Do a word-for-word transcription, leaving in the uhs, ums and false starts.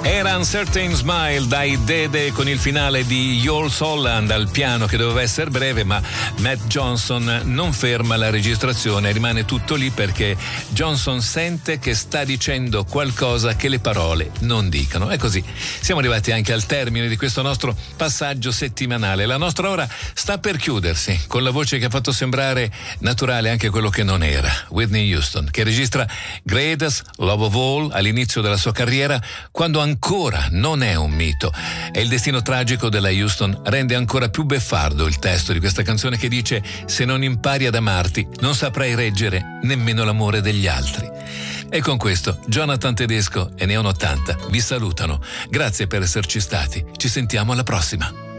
Era Uncertain Smile dai Dede con il finale di Jules Holland al piano che doveva essere breve, ma Matt Johnson non ferma la registrazione, rimane tutto lì perché Johnson sente che sta dicendo qualcosa che le parole non dicono. E così siamo arrivati anche al termine di questo nostro passaggio settimanale. La nostra ora sta per chiudersi con la voce che ha fatto sembrare naturale anche quello che non era, Whitney Houston, che registra Greatest Love of All all'inizio della sua carriera, quando ancora non è un mito. E il destino tragico della Houston rende ancora più beffardo il testo di questa canzone che dice: se non impari ad amarti non saprai reggere nemmeno l'amore degli altri. E con questo Jonathan Tedesco e Neon ottanta vi salutano. Grazie per esserci stati, ci sentiamo alla prossima.